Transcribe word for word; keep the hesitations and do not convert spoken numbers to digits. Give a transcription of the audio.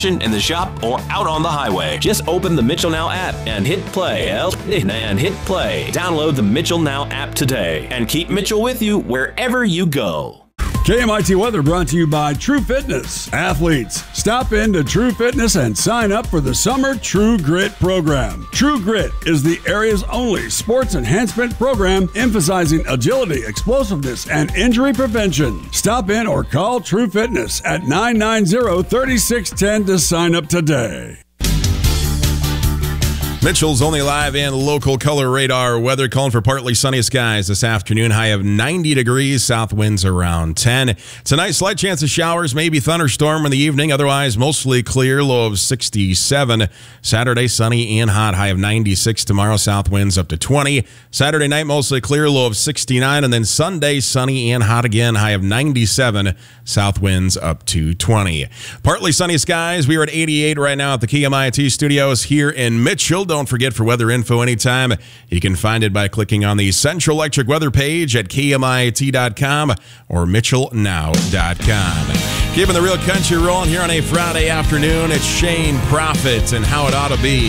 in the shop or out on the highway. Just open the Mitchell Now app and hit play. And hit play. Download the Mitchell Now app today and keep Mitchell with you wherever you go. K M I T Weather brought to you by True Fitness. Athletes, stop into True Fitness and sign up for the Summer True Grit program. True Grit is the area's only sports enhancement program emphasizing agility, explosiveness, and injury prevention. Stop in or call True Fitness at nine nine zero, three six one zero to sign up today. Mitchell's only live and local color radar weather calling for partly sunny skies this afternoon. High of ninety degrees, south winds around ten. Tonight, slight chance of showers, maybe thunderstorm in the evening. Otherwise, mostly clear, low of sixty-seven. Saturday, sunny and hot, high of ninety-six. Tomorrow, south winds up to twenty. Saturday night, mostly clear, low of sixty-nine. And then Sunday, sunny and hot again, high of ninety-seven. South winds up to twenty. Partly sunny skies. We are at eighty-eight right now at the K M I T studios here in Mitchell. Don't forget, for weather info anytime, you can find it by clicking on the Central Electric weather page at K M I T dot com or Mitchell Now dot com. Keeping the real country rolling here on a Friday afternoon. It's Shane Prophet and How It Ought to Be.